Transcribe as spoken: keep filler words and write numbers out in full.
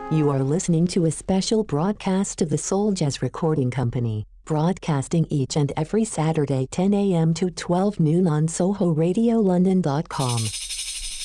You are listening to a special broadcast of the Soul Jazz Recording Company, broadcasting each and every Saturday ten a m to twelve noon on Soho Radio London dot com.